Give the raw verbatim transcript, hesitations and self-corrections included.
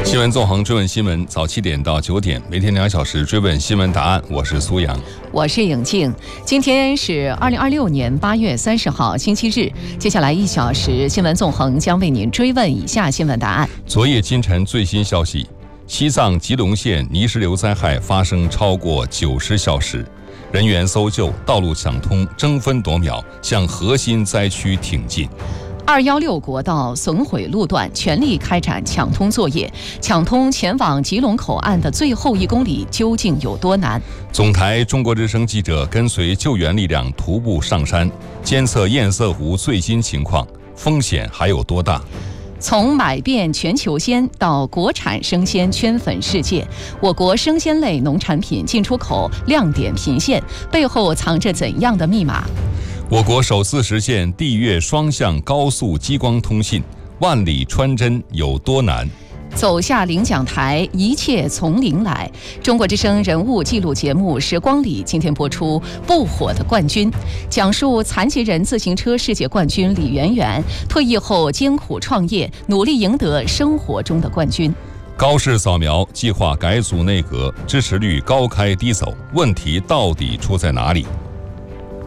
新闻纵横追问新闻，早七点到九点，每天两小时追问新闻答案。我是苏阳， 我是颖静。今天是二零二六年八月三十号，星期日。接下来一小时，新闻纵横将为您追问以下新闻答案。 昨夜今晨最新消息：西藏吉隆县泥石流灾害发生超过九十小时，人员搜救、道路抢通，争分夺秒向核心灾区挺进。 二一六国道损毁路段全力开展抢通作业，抢通前往吉隆口岸的最后一公里究竟有多难？ 总台中国之声记者跟随救援力量徒步上山，监测堰塞湖最新情况，风险还有多大？ 从买遍全球鲜到国产生鲜圈粉世界，我国生鲜类农产品进出口亮点频现，背后藏着怎样的密码？ 我国首次实现地越双向高速激光通信，万里穿针有多难？ 走下领奖台，一切从零来。中国之声人物纪录节目《时光里》今天播出不火的冠军，讲述残疾人自行车世界冠军李媛媛退役后艰苦创业，努力赢得生活中的冠军。 高市扫描计划改组内阁，支持率高开低走，问题到底出在哪里？